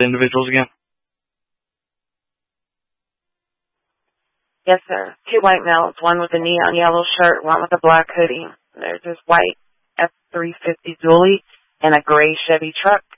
the individuals again? Yes, sir. 2 white males, one with a neon yellow shirt, one with a black hoodie. There's this white F-350 dually and a gray Chevy truck.